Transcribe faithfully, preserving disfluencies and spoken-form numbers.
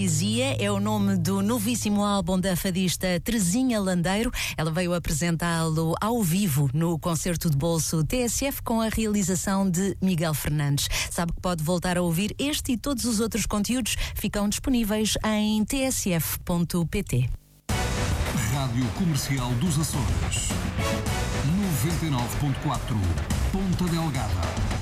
Poesia é o nome do novíssimo álbum da fadista Terezinha Landeiro. Ela veio apresentá-lo ao vivo no concerto de bolso T S F com a realização de Miguel Fernandes. Sabe que pode voltar a ouvir este e todos os outros conteúdos, ficam disponíveis em t s f ponto p t. Rádio Comercial dos Açores, noventa e nove ponto quatro, Ponta Delgada.